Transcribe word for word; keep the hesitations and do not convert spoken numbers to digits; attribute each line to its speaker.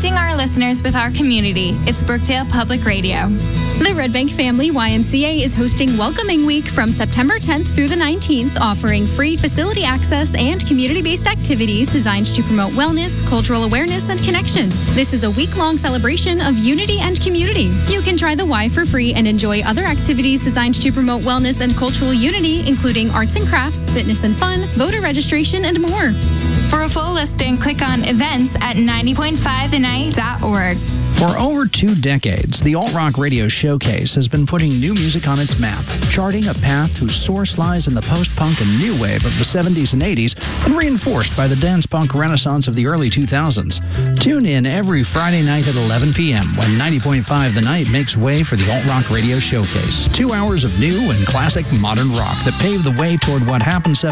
Speaker 1: connecting our listeners with our community. It's Brookdale Public Radio.
Speaker 2: The Red Bank Family Y M C A is hosting Welcoming Week from September tenth through the nineteenth, offering free facility access and community-based activities designed to promote wellness, cultural awareness, and connection. This is a week-long celebration of unity and community. You can try the Y for free and enjoy other activities designed to promote wellness and cultural unity, including arts and crafts, fitness and fun, voter registration, and more.
Speaker 1: For a full listing, click on events at ninety point five the night dot org.
Speaker 3: For over two decades, the Alt Rock Radio Showcase has been putting new music on its map, charting a path whose source lies in the post-punk and new wave of the seventies and eighties and reinforced by the dance-punk renaissance of the early two thousands. Tune in every Friday night at eleven p.m. when ninety point five The Night makes way for the Alt Rock Radio Showcase. Two hours of new and classic modern rock that pave the way toward what happened